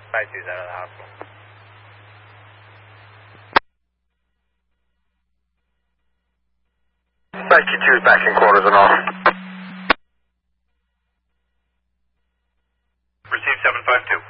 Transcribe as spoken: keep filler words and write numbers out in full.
five two's out of the hospital. five two two is back in quarters and off. Receive seven five two.